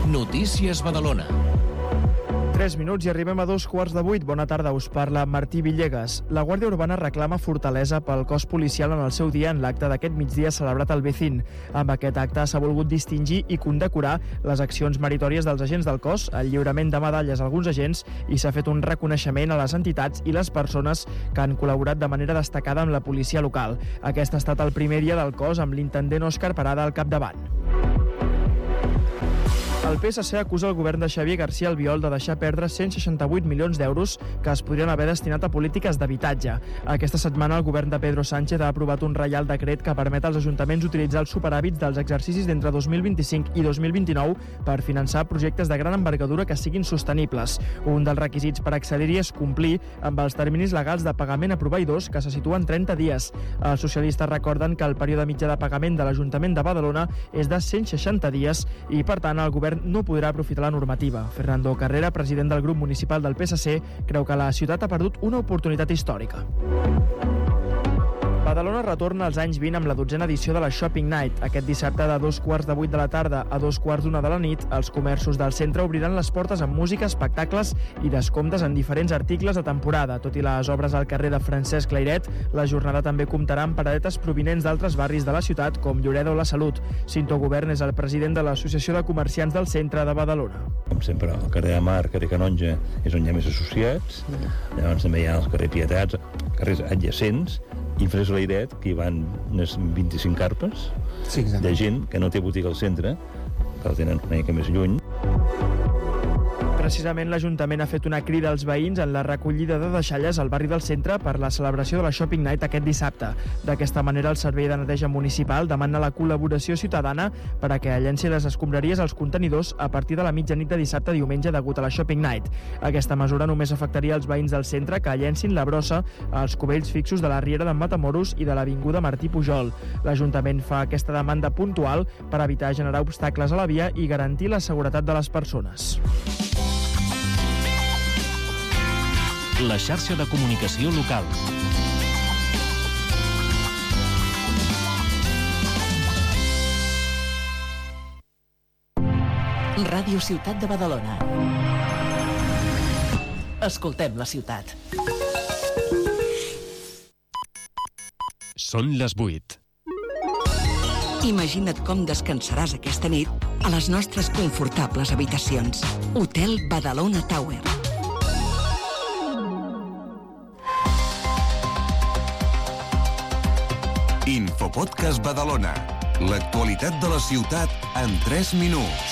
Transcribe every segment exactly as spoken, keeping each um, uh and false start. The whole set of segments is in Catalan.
Notícies Badalona. tres minuts i arribem a dos quarts de vuit. Bona tarda, us parla Martí Villegas. La Guàrdia Urbana reclama fortalesa pel cos policial en el seu dia en l'acte d'aquest migdia celebrat al Becín. Amb aquest acte s'ha volgut distingir i condecorar les accions meritòries dels agents del cos, el lliurament de medalles a alguns agents i s'ha fet un reconeixement a les entitats i les persones que han col·laborat de manera destacada amb la policia local. Aquest ha estat el primer dia del cos amb l'intendent Òscar Parada al capdavant. El P S C acusa el govern de Xavier García Albiol de deixar perdre cent seixanta-vuit milions d'euros que es podrien haver destinat a polítiques d'habitatge. Aquesta setmana el govern de Pedro Sánchez ha aprovat un reial decret que permet als ajuntaments utilitzar els superàvits dels exercicis d'entre dos mil vint-i-cinc i dos mil vint-i-nou per finançar projectes de gran envergadura que siguin sostenibles. Un dels requisits per accedir-hi és complir amb els terminis legals de pagament a proveïdors que se situen trenta dies. Els socialistes recorden que el període mitjà de pagament de l'Ajuntament de Badalona és de cent seixanta dies i, per tant, el govern no podrà aprofitar la normativa. Fernando Carrera, president del grup municipal del P S C, creu que la ciutat ha perdut una oportunitat històrica. Badalona retorna als anys vint amb la dotzena edició de la Shopping Night. Aquest dissabte de dos quarts de vuit de la tarda a dos quarts d'una de la nit, els comerços del centre obriran les portes amb música, espectacles i descomptes en diferents articles de temporada. Tot i les obres al carrer de Francesc Layret, la jornada també comptarà amb paradetes provinents d'altres barris de la ciutat, com Lloreda o la Salut. Cinto Govern és el president de l'Associació de Comerciants del Centre de Badalona. Com sempre, el carrer de Mar, carrer Canonja, és on hi ha més associats. Llavors també hi ha el carrer Pietats, carrers adjacents, i Francesc Layret, que hi van unes vint-i-cinc carpes sí, de gent que no té botiga al centre, que la tenen una mica més lluny. Precisament l'Ajuntament ha fet una crida als veïns en la recollida de deixalles al barri del centre per la celebració de la Shopping Night aquest dissabte. D'aquesta manera, el Servei de Neteja Municipal demana la col·laboració ciutadana per a que llenci les escombraries als contenidors a partir de la mitjanit de dissabte a diumenge degut a la Shopping Night. Aquesta mesura només afectaria els veïns del centre que llencin la brossa als cubells fixos de la Riera d'en Matamoros i de l'Avinguda Martí Pujol. L'Ajuntament fa aquesta demanda puntual per evitar generar obstacles a la via i garantir la seguretat de les persones. La xarxa de comunicació local. Ràdio Ciutat de Badalona. Escoltem la ciutat. Són les vuit. Imagina't com descansaràs aquesta nit a les nostres confortables habitacions. Hotel Badalona Tower. Infopodcast Badalona. L'actualitat de la ciutat en tres minuts.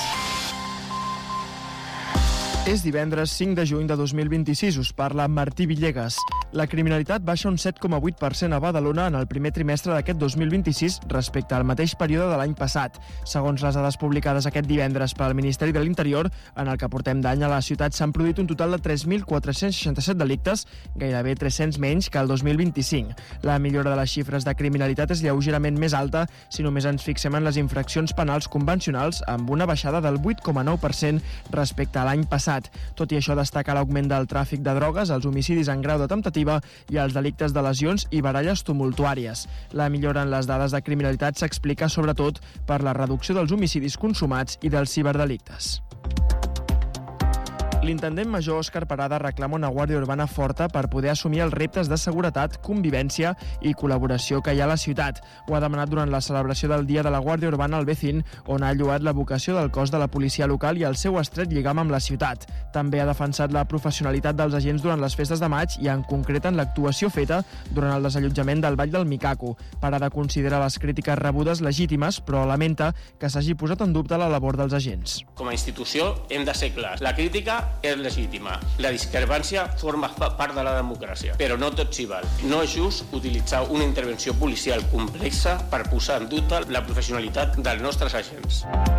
És divendres cinc de juny de dos mil vint-i-sis, us parla Martí Villegas. La criminalitat baixa un set coma vuit per cent a Badalona en el primer trimestre d'aquest dos mil vint-i-sis respecte al mateix període de l'any passat. Segons les dades publicades aquest divendres pel Ministeri de l'Interior, en el que portem d'any a la ciutat s'han produït un total de tres mil quatre-cents seixanta-set delictes, gairebé tres-cents menys que el dos mil vint-i-cinc. La millora de les xifres de criminalitat és lleugerament més alta si només ens fixem en les infraccions penals convencionals, amb una baixada del vuit coma nou per cent respecte a l'any passat. Tot i això, destaca l'augment del tràfic de drogues, els homicidis en grau de temptativa i els delictes de lesions i baralles tumultuàries. La millora en les dades de criminalitat s'explica sobretot per la reducció dels homicidis consumats i dels ciberdelictes. L'intendent major Òscar Parada reclama una Guàrdia Urbana forta per poder assumir els reptes de seguretat, convivència i col·laboració que hi ha a la ciutat. Ho ha demanat durant la celebració del Dia de la Guàrdia Urbana al Becín, on ha lloat la vocació del cos de la policia local i el seu estret lligam amb la ciutat. També ha defensat la professionalitat dels agents durant les festes de maig i en concret en l'actuació feta durant el desallotjament del Vall del Micaco. Parada considera les crítiques rebudes legítimes, però lamenta que s'hagi posat en dubte la labor dels agents. Com a institució hem de ser clars. La crítica és legítima. La discrepància forma part de la democràcia, però no tot s'hi val. No és just utilitzar una intervenció policial complexa per posar en dubte la professionalitat dels nostres agents.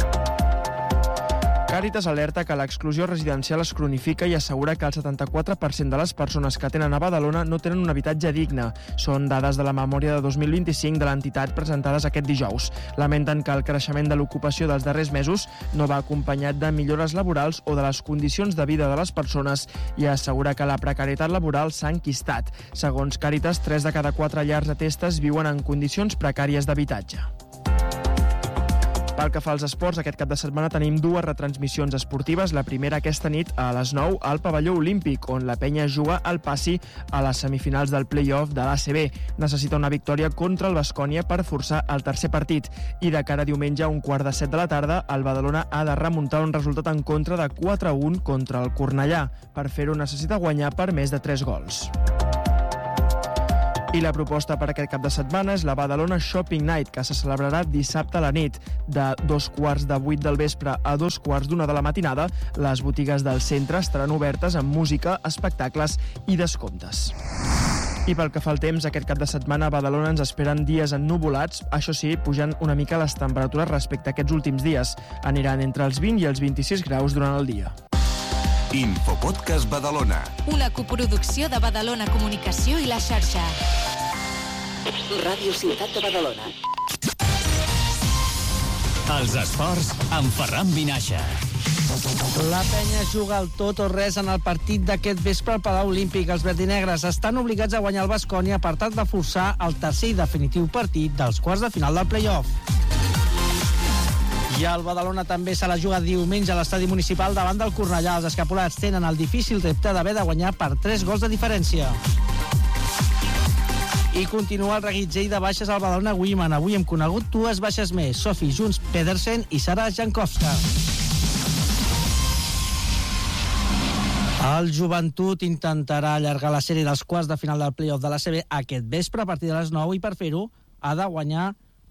Càritas alerta que l'exclusió residencial es cronifica i assegura que el setanta-quatre per cent de les persones que tenen a Badalona no tenen un habitatge digne. Són dades de la memòria de dos mil vint-i-cinc de l'entitat presentades aquest dijous. Lamenten que el creixement de l'ocupació dels darrers mesos no va acompanyat de millores laborals o de les condicions de vida de les persones i assegura que la precarietat laboral s'ha enquistat. Segons Càritas, tres de cada quatre llars atestes viuen en condicions precàries d'habitatge. Pel que fa als esports, aquest cap de setmana tenim dues retransmissions esportives. La primera aquesta nit a les nou al pavelló olímpic, on la penya juga al passi a les semifinals del play-off de l'A C B. Necessita una victòria contra el Baskonia per forçar el tercer partit. I de cara a diumenge a un quart de set de la tarda, el Badalona ha de remuntar un resultat en contra de quatre a un contra el Cornellà. Per fer-ho necessita guanyar per més de tres gols. I la proposta per aquest cap de setmana és la Badalona Shopping Night, que se celebrarà dissabte a la nit. De dos quarts de vuit del vespre a dos quarts d'una de la matinada, les botigues del centre estaran obertes amb música, espectacles i descomptes. I pel que fa al temps, aquest cap de setmana a Badalona ens esperen dies ennuvolats, això sí, pujant una mica les temperatures respecte a aquests últims dies. Aniran entre els vint i els vint-i-sis graus durant el dia. Infopodcast Badalona. Una coproducció de Badalona Comunicació i la xarxa. Ràdio Ciutat de Badalona. Els esports amb Ferran Vinaixa. La penya juga al tot o res en el partit d'aquest vespre al Palau Olímpic. Els verdinegres estan obligats a guanyar el Baskonia per tal de forçar el tercer i definitiu partit dels quarts de final del play-off. I el Badalona també se la juga diumenge a l'estadi municipal davant del Cornellà. Els escapolats tenen el difícil repte d'haver de guanyar per tres gols de diferència. I continua el reguitzell de baixes al Badalona Women. Avui hem conegut dues baixes més, Sophie Junts Pedersen i Sara Jankowska. El Joventut intentarà allargar la sèrie dels quarts de final del play-off de l'A C B aquest vespre a partir de les nou i per fer-ho ha de guanyar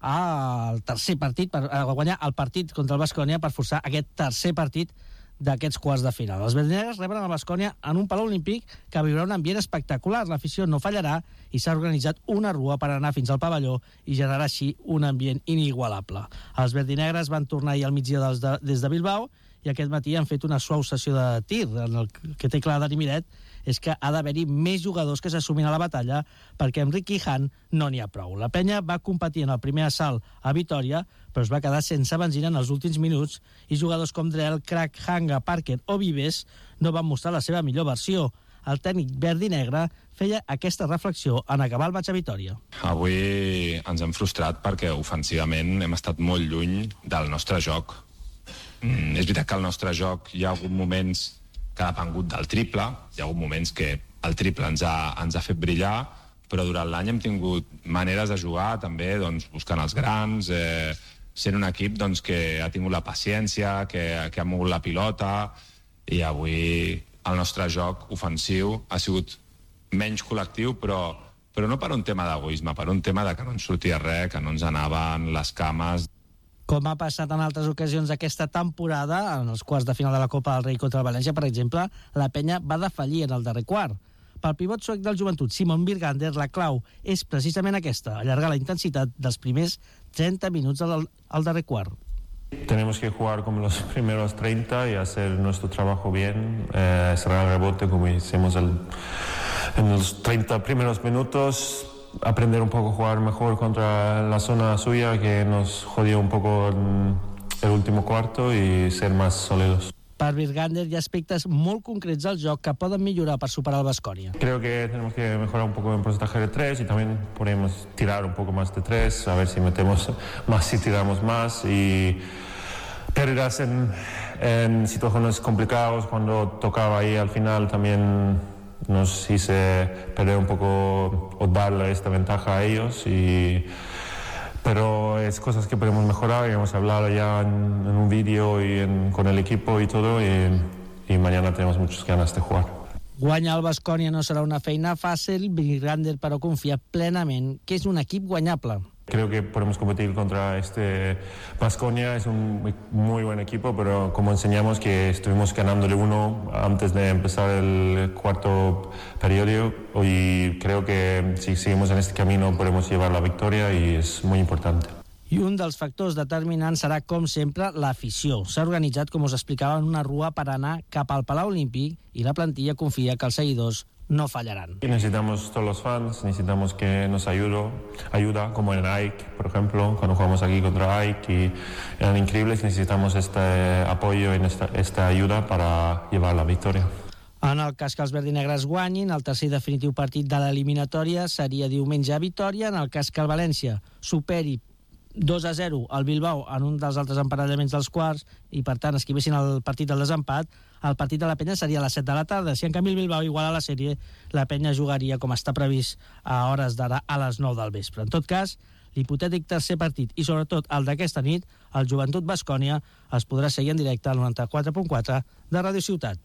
el tercer partit, per guanyar el partit contra el Baskonia per forçar aquest tercer partit d'aquests quarts de final. Els verdinegres reben el Baskonia en un Palau Olímpic que viurà un ambient espectacular. L'afició no fallarà i s'ha organitzat una rua per anar fins al pavelló i generar així un ambient inigualable. Els verdinegres van tornar ahir al migdia des de, des de Bilbao i aquest matí han fet una suau sessió de tir. El que té clar Dani Miret és que ha d'haver-hi més jugadors que s'assumin a la batalla perquè amb Ricky Han no n'hi ha prou. La penya va competir en el primer assalt a Vitòria, però es va quedar sense benzina en els últims minuts i jugadors com Drell, Crack, Hanga, Parker o Vives no van mostrar la seva millor versió. El tècnic verd i negre feia aquesta reflexió en acabar el maig a Vitòria. Avui ens hem frustrat perquè ofensivament hem estat molt lluny del nostre joc. Mm, és veritat que al nostre joc hi ha hagut moments que ha depengut del triple, hi ha hagut moments que el triple ens ha, ens ha fet brillar, però durant l'any hem tingut maneres de jugar també doncs, buscant els grans, eh, sent un equip doncs, que ha tingut la paciència, que, que ha mogut la pilota, i avui el nostre joc ofensiu ha sigut menys col·lectiu, però, però no per un tema d'egoisme, per un tema de que no ens sortia res, que no ens anaven les cames. Com ha passat en altres ocasions aquesta temporada, en els quarts de final de la Copa del Rei contra el València, per exemple, la penya va defallir en el darrer quart. Pel pivot suec del Joventut, Simon Birgander, la clau és precisament aquesta, allargar la intensitat dels primers treinta minuts al, al darrer quart. Tenemos que jugar como los primeros treinta y hacer nuestro trabajo bien, eh, cerrar el rebote como hicimos el, en los treinta primeros minutos, aprender un poco a jugar mejor contra la zona suya que nos jodió un poco en el último cuarto y ser más sólidos. Per Birgander hi ha aspectes molt concrets al joc que poden millorar per superar el Baskonia. Creo que tenemos que mejorar un poco en porcentaje de tres y también podemos tirar un poco más de tres, a ver si metemos más y tiramos más. Y pérdidas en, en situaciones complicadas, cuando tocaba ahí al final también nos hice perder un poco o darle esta ventaja a ellos, y pero es cosas que podemos mejorar y hemos hablado ya en, en un vídeo y en, con el equipo y todo, y, y mañana tenemos muchas ganas de jugar. Guanyar el Baskonia no serà una feina fàcil, Birgander però confia plenament que és un equip guanyable. Creo que podemos competir contra este Baskonia, es un muy buen equipo, pero como enseñamos que estuvimos ganándole uno antes de empezar el cuarto periodo, y creo que si seguimos en este camino podemos llevar la victoria y es muy importante. I un dels factors determinants serà, com sempre, l'afició. S'ha organitzat, com us explicava, en una rua per anar cap al Palau Olímpic i la plantilla confia que els seguidors no fallaran. Y necesitamos todos los fans, necesitamos que nos ayude, ayuda, como en Ike, por ejemplo, cuando jugamos aquí contra Ike, y eran increíbles, necesitamos este apoyo y esta, esta ayuda para llevar la victoria. En el cas que els verdinegres guanyin, el tercer definitiu partit de l'eliminatòria seria diumenge a Vitòria. En el cas que el València superi dos a zero al Bilbao en un dels altres emparellaments dels quarts i, per tant, esquivessin el partit del desempat, el partit de la Penya seria a les set de la tarda. Si en canvi el Bilbao iguala la sèrie, la Penya jugaria, com està previst a hores d'ara, a les nou del vespre. En tot cas, l'hipotètic tercer partit i, sobretot, el d'aquesta nit, el Joventut Baskonia, es podrà seguir en directe al noranta-quatre punt quatre de Ràdio Ciutat.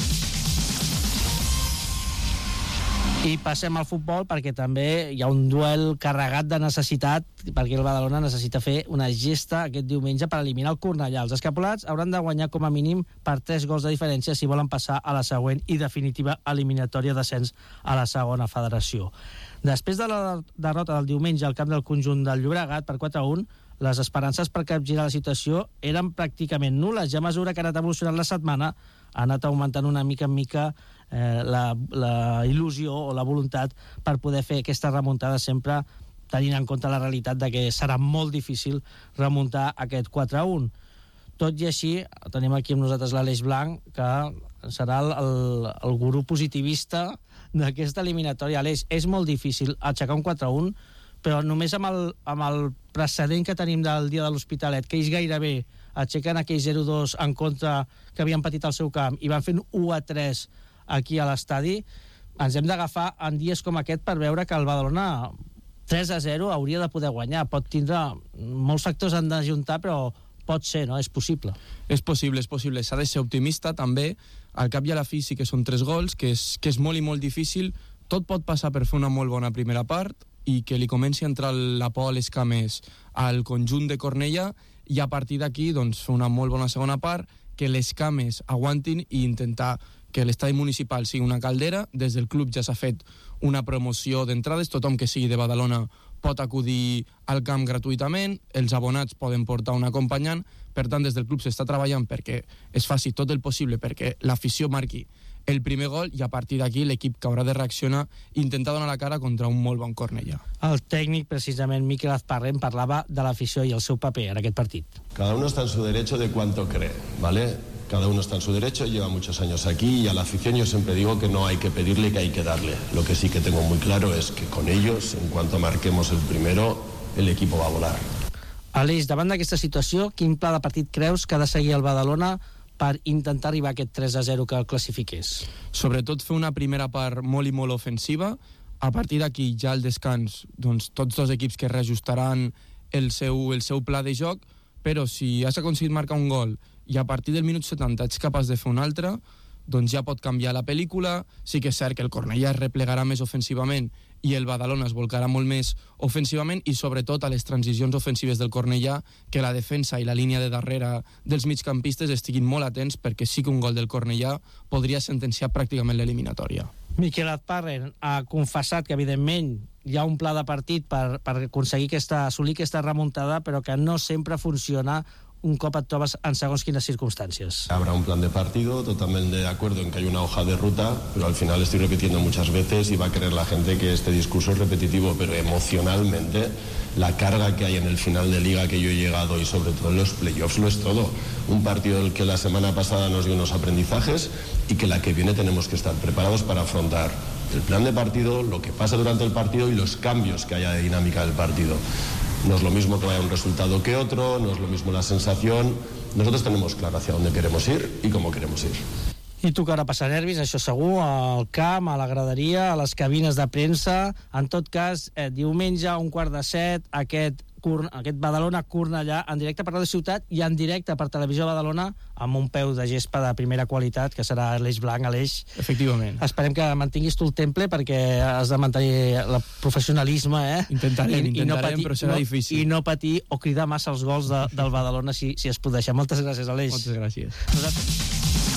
I passem al futbol perquè també hi ha un duel carregat de necessitat, perquè el Badalona necessita fer una gesta aquest diumenge per eliminar el Cornellà. Els escapolats hauran de guanyar com a mínim per tres gols de diferència si volen passar a la següent i definitiva eliminatòria d'ascens a la segona federació. Després de la derrota del diumenge al camp del conjunt del Llobregat per quatre a un, les esperances per capgirar la situació eren pràcticament nul·les. Ja a mesura que ha anat evolucionant la setmana, ha anat augmentant una mica en mica eh, la, la il·lusió o la voluntat per poder fer aquesta remuntada, sempre tenint en compte la realitat de que serà molt difícil remuntar aquest quatre a un. Tot i així, tenim aquí amb nosaltres l'Aleix Blanc, que serà el, el, el gurú positivista d'aquesta eliminatòria. Aleix, és molt difícil aixecar un quatre a un, però només amb el, amb el precedent que tenim del dia de l'Hospitalet, que ells gairebé aixequen aquell zero a dos en contra que havien patit al seu camp i van fent u a tres aquí a l'estadi, ens hem d'agafar en dies com aquest per veure que el Badalona tres a zero hauria de poder guanyar. Pot tindre molts factors han d'ajuntar, però pot ser, no? És possible. És possible, és possible. S'ha de ser optimista, també. Al cap i a la fi sí que són tres gols, que és, que és molt i molt difícil. Tot pot passar per fer una molt bona primera part i que li comenci a entrar la por a les cames al conjunt de Cornellà i a partir d'aquí doncs, fer una molt bona segona part, que les cames aguantin i intentar que l'estadi municipal sigui una caldera. Des del club ja s'ha fet una promoció d'entrades, tothom que sigui de Badalona pot acudir al camp gratuïtament, els abonats poden portar un acompanyant, per tant des del club s'està treballant perquè es faci tot el possible perquè l'afició marqui el primer gol i a partir d'aquí l'equip que haurà de reaccionar i intentar donar la cara contra un molt bon Cornellà. El tècnic, precisament, Miquel Azparren, parlava de l'afició i el seu paper en aquest partit. Cada uno está en su derecho de cuánto cree, ¿vale? Cada uno está en su derecho, lleva muchos años aquí y a la afición yo siempre digo que no hay que pedirle, que hay que darle. Lo que sí que tengo muy claro es que con ellos, en cuanto marquemos el primero, el equipo va a volar. Aleix, davant d'aquesta situació, quin pla de partit creus que ha de seguir el Badalona per intentar arribar a aquest tres a zero que el classifiqués? Sobretot fer una primera part molt i molt ofensiva. A partir d'aquí, ja al descans, doncs, tots dos equips que reajustaran el seu, el seu pla de joc, però si has aconseguit marcar un gol i a partir del minut setanta ets capaç de fer un altre, doncs ja pot canviar la pel·lícula. Sí que és cert que el Cornellà es replegarà més ofensivament i el Badalona es volcarà molt més ofensivament i sobretot a les transicions ofensives del Cornellà, que la defensa i la línia de darrere dels migcampistes estiguin molt atents perquè sí que un gol del Cornellà podria sentenciar pràcticament l'eliminatòria. Miquel Azparren ha confessat que evidentment hi ha un pla de partit per, per aconseguir aquesta, assolir aquesta remuntada, però que no sempre funciona un cop et trobes en segons quines circunstàncies. Habrá un plan de partido, totalmente de acuerdo en que hay una hoja de ruta, pero al final estoy repitiendo muchas veces y va a creer la gente que este discurso es repetitivo, pero emocionalmente la carga que hay en el final de liga que yo he llegado y sobre todo en los playoffs lo es todo. Un partido del que la semana pasada nos dio unos aprendizajes y que la que viene tenemos que estar preparados para afrontar el plan de partido, lo que pasa durante el partido y los cambios que haya de dinámica del partido. No es lo mismo que vaya un resultado que otro, no es lo mismo la sensación. Nosotros tenemos claro hacia dónde queremos ir y cómo queremos ir. I tocarà passar nervis, això segur, al camp, a la graderia, a les cabines de premsa. En tot cas, eh, diumenge, un quart de set, aquest, aquest Badalona-Cornellà en directe per Ràdio Ciutat i en directe per Televisió Badalona amb un peu de gespa de primera qualitat, que serà l'Eix Blanc, Aleix. Efectivament. Esperem que mantinguis tu el temple perquè has de mantenir el professionalisme, eh? Intentarem, I, intentarem, i no patir, però serà no, difícil. I no patir o cridar massa els gols de, del Badalona si, si es podeixen. Moltes gràcies, Aleix. Moltes gràcies. Nosaltres...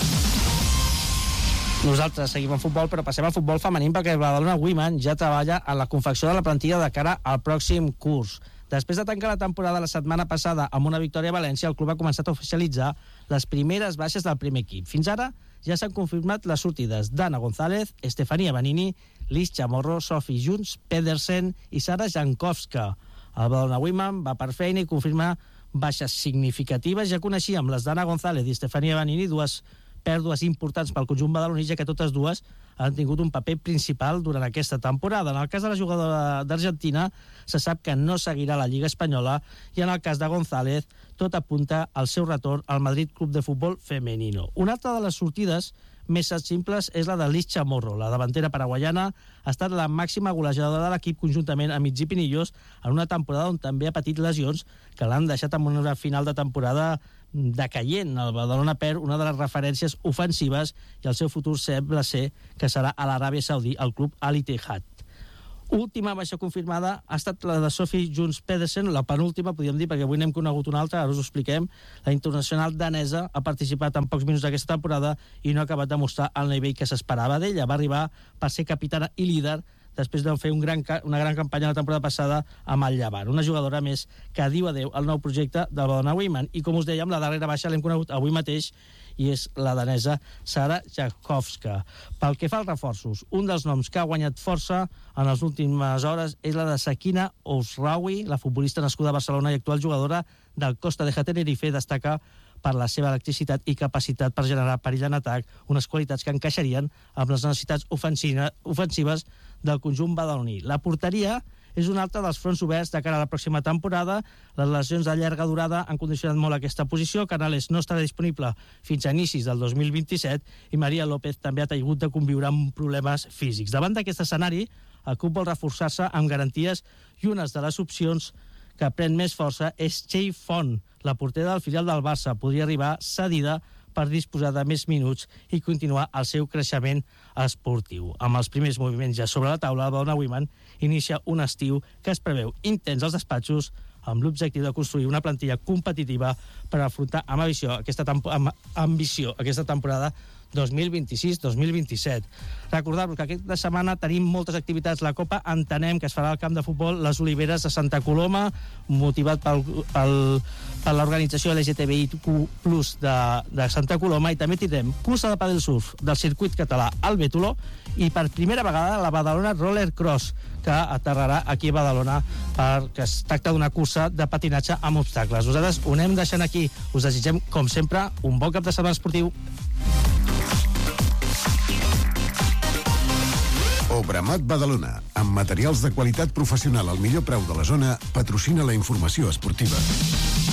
Nosaltres seguim en futbol, però passem al futbol femení perquè el Badalona Women ja treballa en la confecció de la plantilla de cara al pròxim curs. Després de tancar la temporada la setmana passada amb una victòria a València, el club ha començat a oficialitzar les primeres baixes del primer equip. Fins ara ja s'han confirmat les sortides d'Anna González, Estefania Banini, Liz Chamorro, Sophie Junts, Pedersen i Sara Jankowska. El Badalona Women va per feina i confirma baixes significatives. Ja coneixíem les d'Anna González i Estefania Banini, dues pèrdues importants pel conjunt badaloní, ja que totes dues han tingut un paper principal durant aquesta temporada. En el cas de la jugadora d'Argentina, se sap que no seguirà la Lliga Espanyola i en el cas de González, tot apunta al seu retorn al Madrid Club de Futbol Femenino. Una altra de les sortides més simples és la de Liz Chamorro. La davantera paraguaiana ha estat la màxima golejadora de l'equip conjuntament amb Itzi Pinillos en una temporada on també ha patit lesions que l'han deixat en una final de temporada decaient. El Badalona perd una de les referències ofensives i el seu futur sembla ser que serà a l'Aràbia Saudí, el club Al Ittihad. Última baixa confirmada ha estat la de Sophie Jones Pedersen, la penúltima, podríem dir, perquè avui n'hem conegut una altra, ara us ho expliquem. La internacional danesa ha participat en pocs minuts d'aquesta temporada i no ha acabat de mostrar el nivell que s'esperava d'ella. Va arribar per ser capitana i líder després de fer un gran, una gran campanya la temporada passada amb el Llevant. Una jugadora més que diu adeu al nou projecte del Badalona Women. I com us dèiem, la darrera baixa l'hem conegut avui mateix i és la danesa Sara Jakowska. Pel que fa als reforços, un dels noms que ha guanyat força en les últimes hores és la de Sakina Ousraoui, la futbolista nascuda a Barcelona i actual jugadora del Costa de Tenerife, destaca per la seva electricitat i capacitat per generar perill en atac, unes qualitats que encaixarien amb les necessitats ofensives del conjunt badaloní. La porteria és un altre dels fronts oberts de cara a la pròxima temporada. Les lesions de llarga durada han condicionat molt aquesta posició. Canales no estarà disponible fins a inicis del dos mil vint-i-set i Maria López també ha tingut de conviure amb problemes físics. Davant d'aquest escenari, el club vol reforçar-se amb garanties i una de les opcions que pren més força és Txell Font, la portera del filial del Barça. Podria arribar cedida per disposar de més minuts i continuar el seu creixement esportiu. Amb els primers moviments ja sobre la taula, el Badalona Women inicia un estiu que es preveu intens als despatxos amb l'objectiu de construir una plantilla competitiva per afrontar amb ambició aquesta, amb ambició aquesta temporada dos mil vint-i-sis dos mil vint-i-set. Recordar-vos que aquesta setmana tenim moltes activitats. La Copa Entenem, que es farà al camp de futbol Les Oliveres de Santa Coloma, motivat pel, pel, per l'organització L G T B I Q plus de, de Santa Coloma, i també tindrem cursa de pàdel surf del circuit català al Bétolo i per primera vegada la Badalona Roller Cross, que aterrarà aquí a Badalona, perquè es tracta d'una cursa de patinatge amb obstacles. Nosaltres ho anem deixant aquí. Us desitgem, com sempre, un bon cap de setmana esportiu. Obramat Badalona, amb materials de qualitat professional al millor preu de la zona, patrocina la informació esportiva.